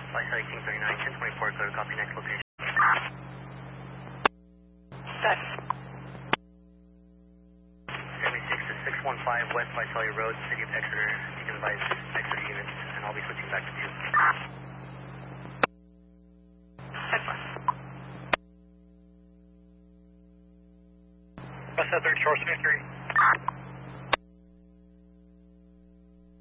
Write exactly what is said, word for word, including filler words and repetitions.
Flight eighteen thirty-nine, ten twenty-four, clear, copy, next location. Set. seventy-six to six one five West Visalia Road, City of Exeter. You can advise Exeter units, and I'll be switching back to two. West Third Shore, three.